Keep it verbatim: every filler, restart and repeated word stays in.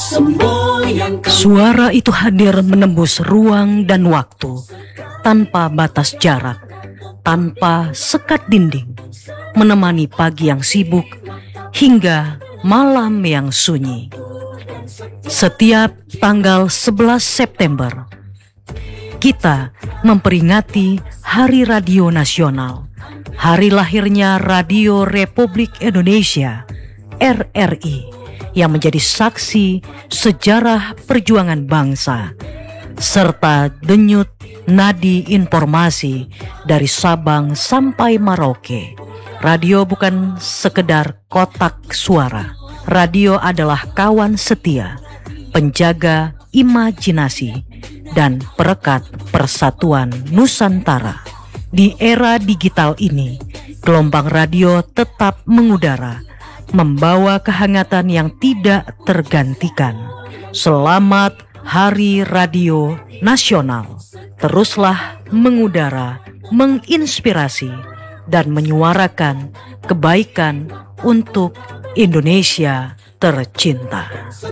Suara itu hadir menembus ruang dan waktu, tanpa batas jarak, tanpa sekat dinding, menemani pagi yang sibuk hingga malam yang sunyi. Setiap tanggal sebelas September, kita memperingati Hari Radio Nasional, hari lahirnya Radio Republik Indonesia R R I, yang menjadi saksi sejarah perjuangan bangsa, serta denyut nadi informasi dari Sabang sampai Merauke. Radio bukan sekedar kotak suara. Radio adalah kawan setia, penjaga imajinasi, dan perekat persatuan Nusantara. Di era digital ini, gelombang radio tetap mengudara, membawa kehangatan yang tidak tergantikan. Selamat Hari Radio Nasional. Teruslah mengudara, menginspirasi, dan menyuarakan kebaikan untuk Indonesia tercinta.